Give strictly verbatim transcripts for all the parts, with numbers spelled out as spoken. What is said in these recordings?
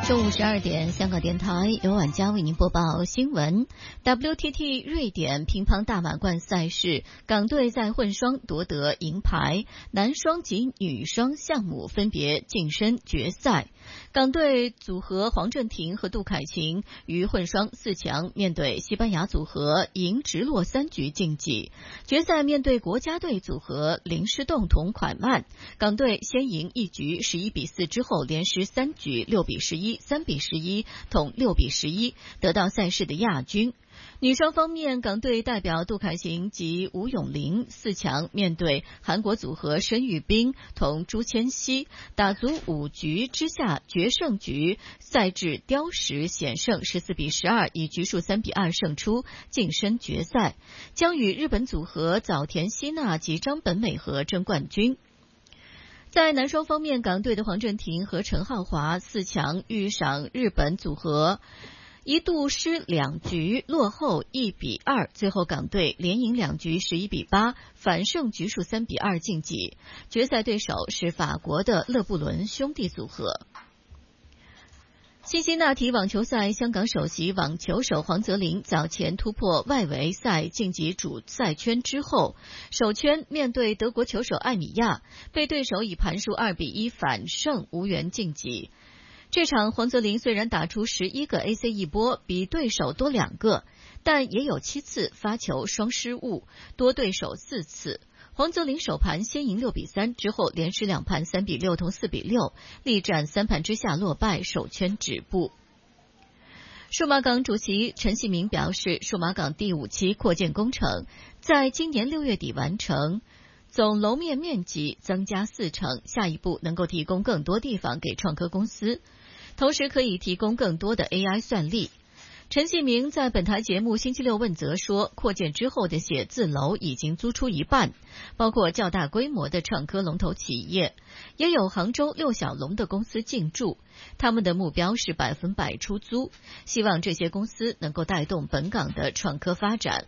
中午十二点，香港电台由晚佳为您播报新闻。W T T 瑞典乒乓大满贯赛事，港队在混双夺得银牌，男双及女双项目分别晋身决赛。港队组合黄镇廷和杜凯晴于混双四强面对西班牙组合，赢直落三局晋级。决赛面对国家队组合林诗栋同蒯曼，港队先赢一局十一比四之后连失三局六比十一、三比十一同六比十一，得到赛事的亚军。女双方面，港队代表杜凯晴及吴永玲四强面对韩国组合申玉彬同朱千熙，打足五局之下决胜局，赛制刁时险胜十四比十二，以局数三比二胜出，晋身决赛，将与日本组合早田希娜及张本美和争冠军。在男双方面，港队的黄镇廷和陈浩华四强遇上日本组合，一度失两局，落后一比二，最后港队连赢两局十一比八，反胜局数三比二晋级。决赛对手是法国的勒布伦兄弟组合。辛辛那提网球赛，香港首席网球手黄泽林早前突破外围赛晋级主赛圈之后，首圈面对德国球手艾米亚，被对手以盘数二比一反胜，无缘晋级。这场黄泽林虽然打出十一个 A C 一波，比对手多两个，但也有七次发球双失误，多对手四次。黄泽林首盘先赢六比三，之后连失两盘三比六同四比六，力战三盘之下落败，首圈止步。数码港主席陈锡明表示，数码港第五期扩建工程在今年六月底完成，总楼面面积增加四成，下一步能够提供更多地方给创科公司，同时可以提供更多的 A I 算力。陈锡明在本台节目星期六问责说，扩建之后的写字楼已经租出一半，包括较大规模的创科龙头企业，也有杭州六小龙的公司进驻，他们的目标是百分百出租，希望这些公司能够带动本港的创科发展。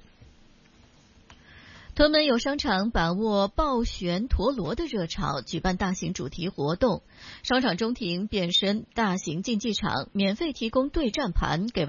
屯门有商场把握抱旋陀螺的热潮，举办大型主题活动，商场中庭变身大型竞技场，免费提供对战盘给